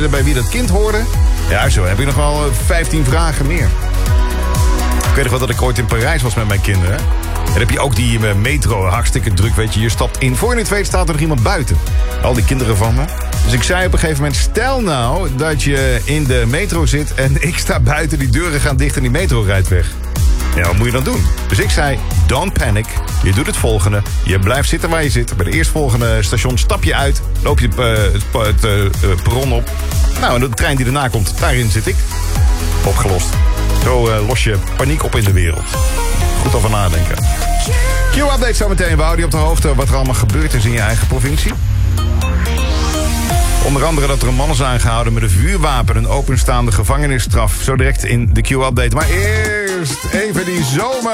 ze bij wie dat kind hoorde? Ja, zo heb ik nog wel 15 vragen meer. Ik weet nog wel dat ik ooit in Parijs was met mijn kinderen. En dan heb je ook die metro, hartstikke druk, weet je. Je stapt in, voor je het weet staat er nog iemand buiten. Al die kinderen van me. Dus ik zei op een gegeven moment, stel nou dat je in de metro zit en ik sta buiten, die deuren gaan dicht en die metro rijdt weg. Ja, wat moet je dan doen? Dus ik zei, don't panic. Je doet het volgende. Je blijft zitten waar je zit. Bij de eerstvolgende station stap je uit. Loop je het perron op. Nou, en de trein die daarna komt, daarin zit ik. Opgelost. Zo los je paniek op in de wereld. Goed over nadenken. Q-update zometeen. We houden je op de hoogte wat er allemaal gebeurd is in je eigen provincie. Onder andere dat er een man is aangehouden met een vuurwapen, een openstaande gevangenisstraf. Zo direct in de Q-update. Maar eerst even die zomer.